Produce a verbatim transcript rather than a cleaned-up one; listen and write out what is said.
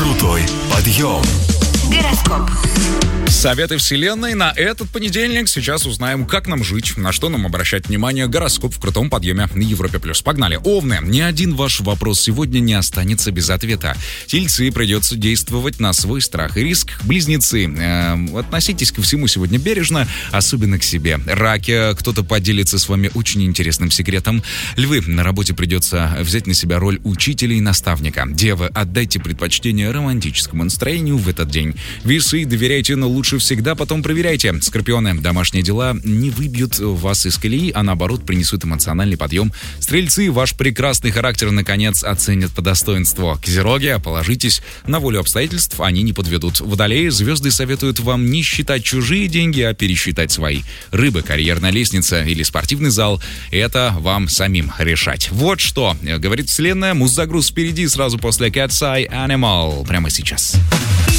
Крутой подъем. Гороскоп. Советы Вселенной на этот понедельник. Сейчас узнаем, как нам жить, на что нам обращать внимание. Гороскоп в крутом подъеме на Европе+. Погнали. Овны. Ни один ваш вопрос сегодня не останется без ответа. Тельцы, придется действовать на свой страх и риск. Близнецы. Э, относитесь ко всему сегодня бережно, особенно к себе. Раки. Кто-то поделится с вами очень интересным секретом. Львы. На работе придется взять на себя роль учителя и наставника. Девы. Отдайте предпочтение романтическому настроению в этот день. Весы. Доверяйте, но лучше всегда потом проверяйте. Скорпионы. Домашние дела не выбьют вас из колеи, а наоборот принесут эмоциональный подъем. Стрельцы. Ваш прекрасный характер наконец оценят по достоинству. Козероги. Положитесь на волю обстоятельств, они не подведут. Водолеи. Звезды советуют вам не считать чужие деньги, а пересчитать свои. Рыбы. Карьерная лестница или спортивный зал. Это вам самим решать. Вот что говорит Вселенная. Муз-загруз впереди сразу после Cat's Eye Animal. Прямо сейчас.